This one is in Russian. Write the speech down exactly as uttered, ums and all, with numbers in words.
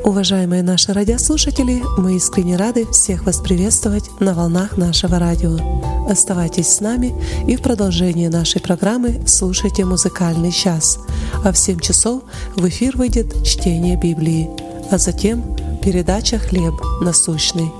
Уважаемые наши радиослушатели, мы искренне рады всех вас приветствовать на волнах нашего радио. Оставайтесь с нами и в продолжении нашей программы слушайте музыкальный час. А в семь часов в эфир выйдет чтение Библии, а затем передача «Хлеб насущный».